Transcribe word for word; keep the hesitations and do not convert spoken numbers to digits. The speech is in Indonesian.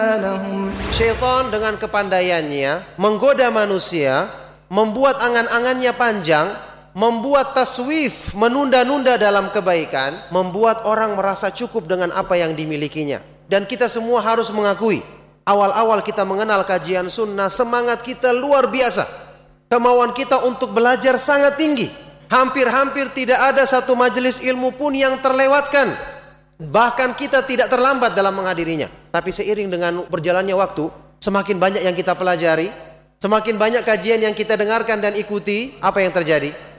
Syaitan dengan kepandaiannya menggoda manusia, membuat angan-angannya panjang, membuat taswif, menunda-nunda dalam kebaikan, membuat orang merasa cukup dengan apa yang dimilikinya. Dan kita semua harus mengakui, awal-awal kita mengenal kajian sunnah, semangat kita luar biasa, kemauan kita untuk belajar sangat tinggi. Hampir-hampir tidak ada satu majelis ilmu pun yang terlewatkan. Bahkan kita tidak terlambat dalam menghadirinya. Tapi seiring dengan berjalannya waktu, semakin banyak yang kita pelajari, semakin banyak kajian yang kita dengarkan dan ikuti, apa yang terjadi?